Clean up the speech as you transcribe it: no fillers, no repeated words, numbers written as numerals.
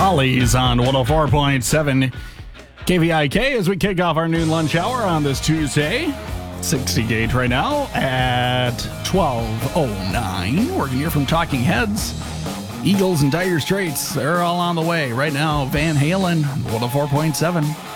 Hollies on 104.7 KVIK as we kick off our noon lunch hour on this Tuesday. 60 gauge right now at 12:09. We're going to hear from Talking Heads, Eagles, and Dire Straits. They're all on the way right now. Van Halen, 104.7.